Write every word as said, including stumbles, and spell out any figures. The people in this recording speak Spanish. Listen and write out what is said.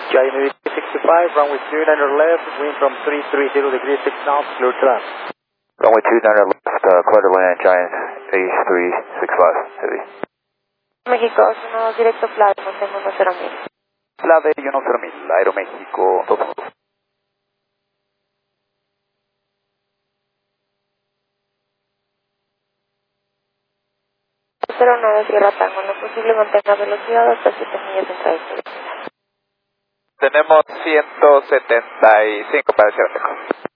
Giant sixty-five, runway two nine left, wind from three three zero degrees six knots, clear to land. Runway two nine left, uh, clear to land, Giant A three six five, heavy. México, uno directo flat, mantengo uno cero mil. Flat de uno cero mil, Aeroméxico, todo. cero nueve Sierra Tango, en lo posible mantenga velocidad hasta siete millas en trayectoria. Tenemos ciento setenta y cinco para Sierra Tango.